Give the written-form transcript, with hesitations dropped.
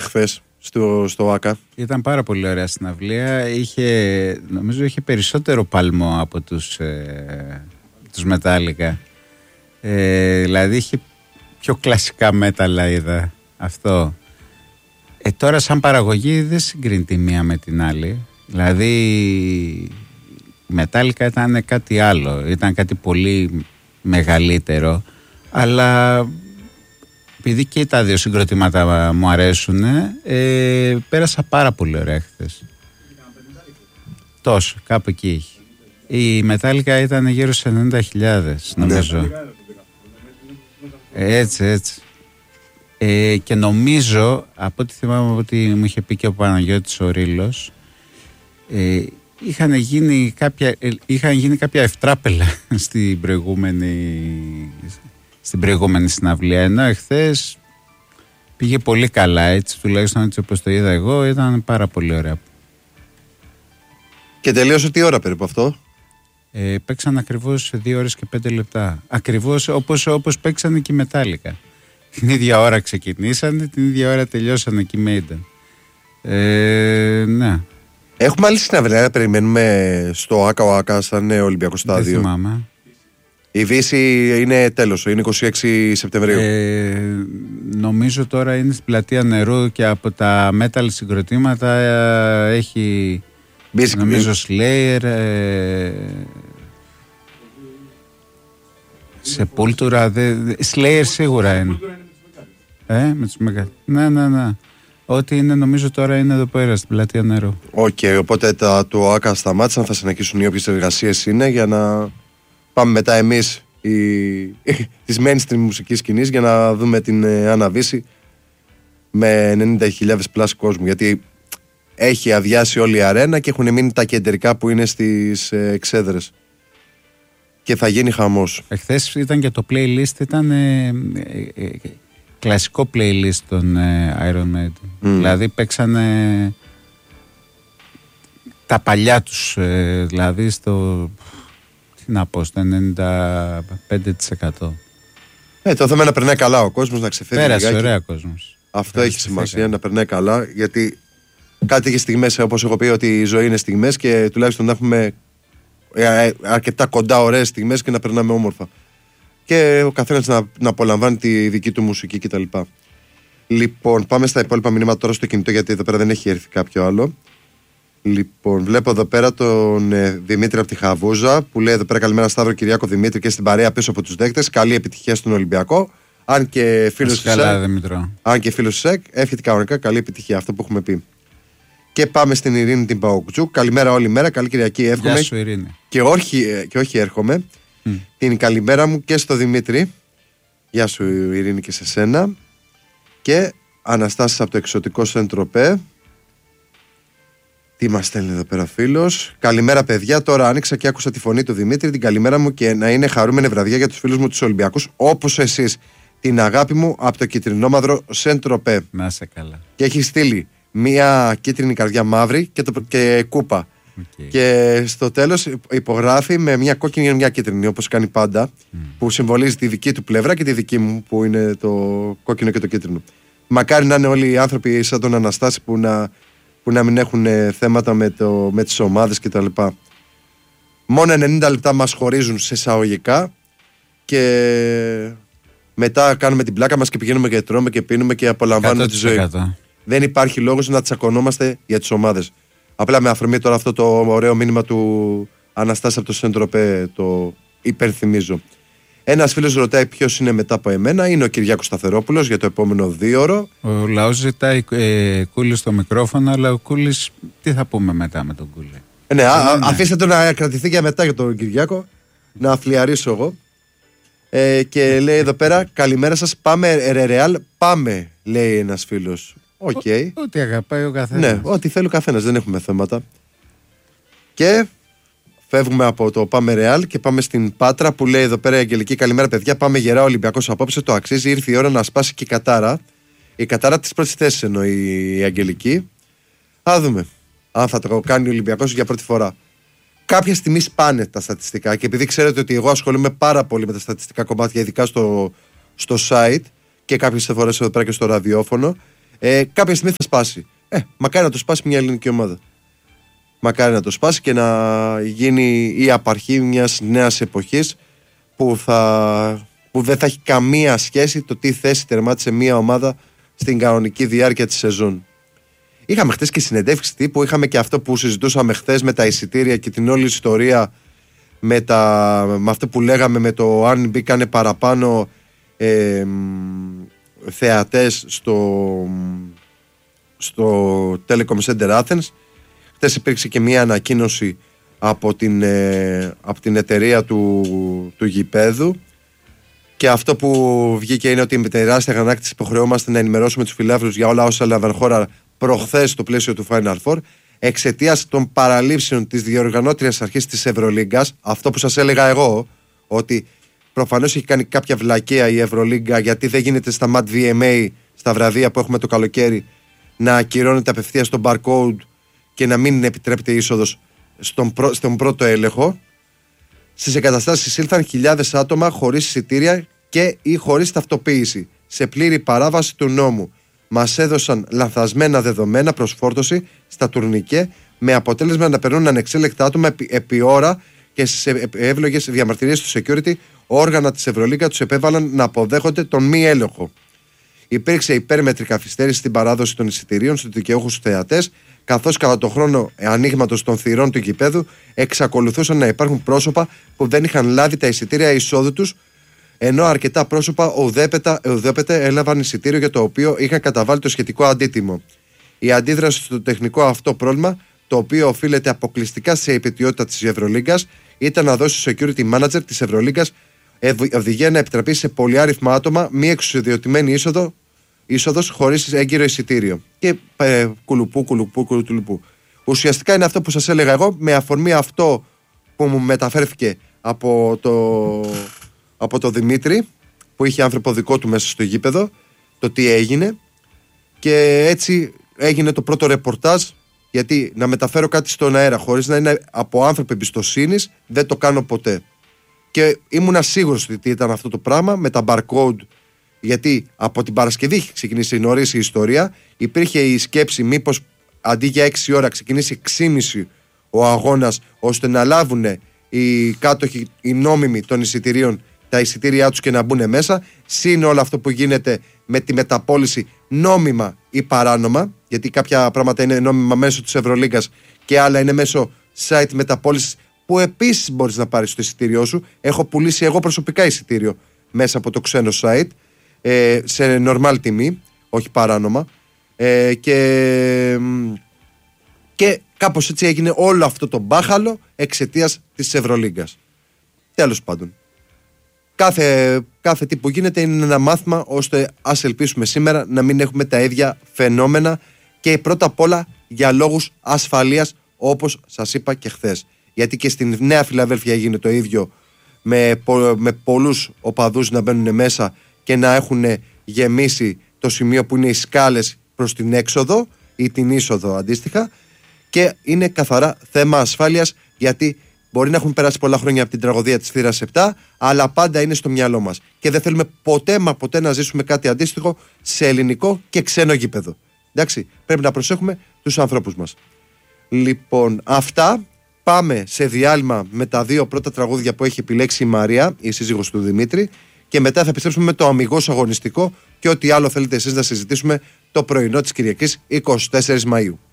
χθες στο ΆΚΑ? Ήταν πάρα πολύ ωραία συναυλία. Νομίζω είχε περισσότερο παλμό από τους Metallica. Δηλαδή είχε πιο κλασικά μέταλλα, είδα αυτό. Τώρα σαν παραγωγή δεν συγκρίνεται η μία με την άλλη. Δηλαδή η Metallica ήταν κάτι άλλο. Ήταν κάτι πολύ μεγαλύτερο. Αλλά επειδή και τα δύο συγκροτήματα μου αρέσουν, πέρασα πάρα πολύ ωραία χθες. Τόσο, κάπου εκεί έχει. Η Metallica ήταν γύρω σε 90.000 νομίζω. Έτσι. Και νομίζω, από ό,τι θυμάμαι, ότι μου είχε πει και ο Παναγιώτης ο Ρήλος, είχαν γίνει κάποια ευτράπελα στην προηγούμενη συναυλία, ενώ εχθές πήγε πολύ καλά, έτσι, τουλάχιστον έτσι όπως το είδα εγώ, ήταν πάρα πολύ ωραία. Και τελείωσε τι ώρα περίπου αυτό? Παίξαν ακριβώς 2 ώρες και 5 λεπτά. Ακριβώς όπως παίξανε και οι Metallica. Την ίδια ώρα ξεκινήσανε, την ίδια ώρα τελειώσανε και οι Maiden. Ναι. Έχουμε άλλη συναυλία να περιμένουμε στο ΆΚΑ σαν Ολυμπιακό Στάδιο? Δεν θυμάμαι. Η Δύση είναι τέλος, είναι 26 Σεπτεμβρίου. Νομίζω τώρα είναι στην Πλατεία Νερού και από τα metal συγκροτήματα έχει νομίζω Slayer, Sepultura, Slayer σίγουρα είναι. Με τους μεγάλους. Ναι. Ό,τι είναι νομίζω τώρα είναι εδώ πέρα στην Πλατεία Νερού. Οπότε το ΆΚΑ σταμάτησαν, θα συνεχίσουν οι όποιες εργασίες είναι για να πάμε μετά εμείς της mainstream μουσικής σκηνής για να δούμε την αναβίση με 90.000 πλάς κόσμου, γιατί έχει αδειάσει όλη η αρένα και έχουν μείνει τα κεντρικά που είναι στις εξέδρες και θα γίνει χαμός. Εχθές ήταν και το playlist, ήταν κλασικό playlist των Iron Maiden. Δηλαδή παίξανε τα παλιά τους, δηλαδή στο 95%. Το θέμα είναι να περνάει καλά ο κόσμος, να ξεφεύγει. Πέρασε ωραία κόσμος. Αυτό έχει σημασία, να περνάει καλά, γιατί κάτι έχει στιγμές, όπως έχω πει, ότι η ζωή είναι στιγμές και τουλάχιστον να έχουμε αρκετά κοντά ωραίες στιγμές και να περνάμε όμορφα. Και ο καθένας να απολαμβάνει τη δική του μουσική κτλ. Λοιπόν, πάμε στα υπόλοιπα μηνύματα τώρα στο κινητό, γιατί εδώ πέρα δεν έχει έρθει κάποιο άλλο. Λοιπόν, βλέπω εδώ πέρα τον Δημήτρη από τη Χαβούζα που λέει εδώ πέρα: καλημέρα Σταύρο, Κυριάκο, Δημήτρη και στην παρέα πίσω από τους δέκτες. Καλή επιτυχία στον Ολυμπιακό. Αν και φίλος του ΣΕΚ, εύχεται κανονικά καλή επιτυχία, αυτό που έχουμε πει. Και πάμε στην Ειρήνη την Παοκτζού. Καλημέρα όλη μέρα, καλή Κυριακή, εύχομαι. Γεια σου, Ειρήνη. Και όχι έρχομαι. Την καλημέρα μου και στο Δημήτρη. Γεια σου, Ειρήνη, και σε σένα. Και Αναστάσεις από το εξωτικό Σεντροπέ. Τι μας στέλνει εδώ πέρα φίλος? Καλημέρα παιδιά, τώρα άνοιξα και άκουσα τη φωνή του Δημήτρη. Την καλημέρα μου και να είναι χαρούμενη βραδιά για τους φίλους μου τους Ολυμπιακούς, όπως εσείς. Την αγάπη μου από το κυτρινόμαυρο Σεντροπέ. Να είσαι καλά. Και έχει στείλει μία κίτρινη καρδιά μαύρη και κούπα. Και στο τέλος υπογράφει με μια κόκκινη και μια κίτρινη, όπως κάνει πάντα, που συμβολίζει τη δική του πλευρά και τη δική μου, που είναι το κόκκινο και το κίτρινο. Μακάρι να είναι όλοι οι άνθρωποι σαν τον Αναστάση που να μην έχουν θέματα με τις ομάδες κτλ. Μόνο 90 λεπτά μας χωρίζουν σε εισαγωγικά και μετά κάνουμε την πλάκα μας και πηγαίνουμε και τρώμε και πίνουμε και απολαμβάνουμε τη ζωή. Δεν υπάρχει λόγος να τσακωνόμαστε για τις ομάδες. Απλά με αφορμή τώρα αυτό το ωραίο μήνυμα του Αναστάση από το Σεντροπέ το υπενθυμίζω. Ένας φίλος ρωτάει ποιος είναι μετά από εμένα. Είναι ο Κυριάκος Σταθερόπουλος για το επόμενο 2ωρο. Ο λαός ζητάει Κούλη στο μικρόφωνο, αλλά ο Κούλης τι θα πούμε μετά με τον Κούλη? Ναι, αφήστε το να κρατηθεί για μετά για τον Κυριάκο. Να αφλιαρίσω εγώ. Και λέει εδώ πέρα: καλημέρα σας. Πάμε Ρεάλ. Πάμε, λέει ένας φίλος. Ό,τι αγαπάει ο καθένας. Ναι, ό,τι θέλει ο καθένας, δεν έχουμε θέματα. Και φεύγουμε από το Πάμε Ρεάλ και πάμε στην Πάτρα που λέει εδώ πέρα η Αγγελική: καλημέρα παιδιά, πάμε γερά Ολυμπιακός απόψε, το αξίζει, ήρθε η ώρα να σπάσει και η κατάρα. Η κατάρα της πρώτης θέσης εννοεί η Αγγελική. Α δούμε αν θα το κάνει ο Ολυμπιακός για πρώτη φορά. Κάποια στιγμή σπάνε τα στατιστικά και επειδή ξέρετε ότι εγώ ασχολούμαι πάρα πολύ με τα στατιστικά κομμάτια, ειδικά στο site και κάποιες φορές εδώ πέρα και στο ραδιόφωνο, Κάποια στιγμή θα σπάσει. Μακάρι να το σπάσει μια ελληνική ομάδα. Μακάρι να το σπάσει και να γίνει η απαρχή μιας νέας εποχής που δεν θα έχει καμία σχέση το τι θέση τερμάτισε μια ομάδα στην κανονική διάρκεια της σεζόν. Είχαμε χτες και συνεντεύξη τύπου, είχαμε και αυτό που συζητούσαμε χτες με τα εισιτήρια και την όλη ιστορία με αυτό που λέγαμε με το αν μπήκανε παραπάνω θεατές στο Telecom Center Athens. Χτες υπήρξε και μια ανακοίνωση από την εταιρεία του γηπέδου και αυτό που βγήκε είναι ότι με τεράστια αγανάκτηση υποχρεώμαστε να ενημερώσουμε τους φιλάθλους για όλα όσα έλαβαν χώρα προχθές στο πλαίσιο του Final Four εξαιτίας των παραλήψεων της διοργανώτριας αρχής της Ευρωλίγκας. Αυτό που σας έλεγα εγώ, ότι προφανώς έχει κάνει κάποια βλακεία η Ευρωλίγκα, γιατί δεν γίνεται στα MAT VMA, στα βραδεία που έχουμε το καλοκαίρι, να ακυρώνεται απευθείας το barcode και να μην επιτρέπεται είσοδος στον πρώτο έλεγχο. Στις εγκαταστάσεις ήλθαν χιλιάδες άτομα χωρίς εισιτήρια και ή χωρίς ταυτοποίηση, σε πλήρη παράβαση του νόμου. Μας έδωσαν λανθασμένα δεδομένα προς φόρτωση στα τουρνικέ, με αποτέλεσμα να περνούν ανεξέλεκτα άτομα επί ώρα και σε εύλογες διαμαρτυρίες του security, όργανα της Ευρωλίγκα τους επέβαλαν να αποδέχονται τον μη έλεγχο. Υπήρξε υπέρμετρη καθυστέρηση στην παράδοση των εισιτηρίων στους δικαιούχους θεατές, καθώς κατά τον χρόνο ανοίγματος των θυρών του γηπέδου εξακολουθούσαν να υπάρχουν πρόσωπα που δεν είχαν λάβει τα εισιτήρια εισόδου τους, ενώ αρκετά πρόσωπα ουδέποτε έλαβαν εισιτήριο για το οποίο είχαν καταβάλει το σχετικό αντίτιμο. Η αντίδραση στο τεχνικό αυτό πρόβλημα, το οποίο οφείλεται αποκλειστικά σε υπετιότητα της Ευρωλίγκας, ήταν να δώσει στο security manager της Ευρωλίγκας οδηγία να επιτραπεί σε πολυάριθμα άτομα μη εξουσιοδοτημένη είσοδος χωρίς έγκυρο εισιτήριο. Και κουλουπού. Ουσιαστικά είναι αυτό που σας έλεγα εγώ, με αφορμή αυτό που μου μεταφέρθηκε από το Δημήτρη, που είχε άνθρωπο δικό του μέσα στο γήπεδο, το τι έγινε, και έτσι έγινε το πρώτο ρεπορτάζ. Γιατί να μεταφέρω κάτι στον αέρα χωρίς να είναι από άνθρωπο εμπιστοσύνης, δεν το κάνω ποτέ. Και ήμουνα σίγουρος ότι ήταν αυτό το πράγμα με τα barcode, γιατί από την Παρασκευή είχε ξεκινήσει νωρίς η ιστορία. Υπήρχε η σκέψη μήπως αντί για 6 ώρα ξεκινήσει 6,5 ο αγώνας, ώστε να λάβουν οι κάτοχοι, οι νόμιμοι των εισιτηρίων, τα εισιτήριά τους και να μπουν μέσα. Συν όλο αυτό που γίνεται με τη μεταπώληση νόμιμα ή παράνομα, γιατί κάποια πράγματα είναι νόμιμα μέσω της Ευρωλίγκας και άλλα είναι μέσω site μεταπώλησης, που επίσης μπορείς να πάρεις το εισιτήριό σου. Έχω πουλήσει εγώ προσωπικά εισιτήριο μέσα από το ξένο site σε normal τιμή, όχι παράνομα, και κάπως έτσι έγινε όλο αυτό το μπάχαλο εξαιτίας της Ευρωλίγκας. Τέλος πάντων, κάθε τι που γίνεται είναι ένα μάθημα, ώστε ας ελπίσουμε σήμερα να μην έχουμε τα ίδια φαινόμενα, και πρώτα απ' όλα για λόγους ασφαλείας, όπως σας είπα και χθες. Γιατί και στην Νέα Φιλαδέλφια έγινε το ίδιο, με πολλούς οπαδούς να μπαίνουν μέσα και να έχουν γεμίσει το σημείο που είναι οι σκάλες προς την έξοδο ή την είσοδο αντίστοιχα, και είναι καθαρά θέμα ασφάλειας, γιατί μπορεί να έχουν περάσει πολλά χρόνια από την τραγωδία της θύρας 7, αλλά πάντα είναι στο μυαλό μας και δεν θέλουμε ποτέ μα ποτέ να ζήσουμε κάτι αντίστοιχο σε ελληνικό και ξένο γήπεδο. Εντάξει, πρέπει να προσέχουμε τους ανθρώπους μας. Λοιπόν, αυτά. Πάμε σε διάλειμμα με τα 2 πρώτα τραγούδια που έχει επιλέξει η Μαρία, η σύζυγος του Δημήτρη, και μετά θα επιστρέψουμε με το αμιγώς αγωνιστικό και ό,τι άλλο θέλετε εσείς να συζητήσουμε το πρωινό της Κυριακής 24 Μαΐου.